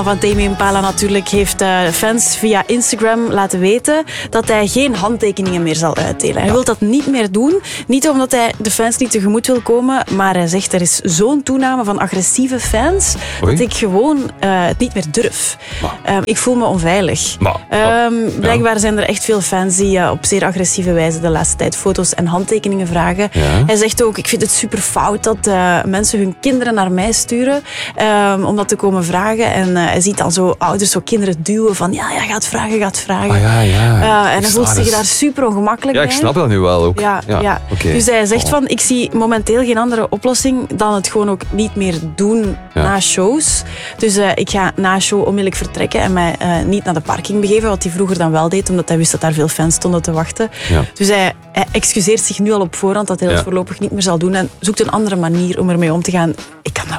Van Tame Impala natuurlijk heeft fans via Instagram laten weten dat hij geen handtekeningen meer zal uitdelen. Hij wil dat niet meer doen. Niet omdat hij de fans niet tegemoet wil komen, maar hij zegt er is zo'n toename van agressieve fans dat ik gewoon het niet meer durf. Ik voel me onveilig. Blijkbaar zijn er echt veel fans die op zeer agressieve wijze de laatste tijd foto's en handtekeningen vragen. Ja. Hij zegt ook, ik vind het super fout dat mensen hun kinderen naar mij sturen om dat te komen vragen. En hij ziet dan zo ouders, zo kinderen duwen van ja, gaat vragen. En hij voelt zich daar super ongemakkelijk bij. Ja, ik snap dat nu wel ook. Ja. Okay. Dus hij zegt van, ik zie momenteel geen andere oplossing dan het gewoon ook niet meer doen na shows. Dus ik ga na show onmiddellijk vertrekken en mij niet naar de parking begeven, wat hij vroeger dan wel deed, omdat hij wist dat daar veel fans stonden te wachten. Ja. Dus hij excuseert zich nu al op voorhand dat hij dat voorlopig niet meer zal doen en zoekt een andere manier om ermee om te gaan. Ik kan dat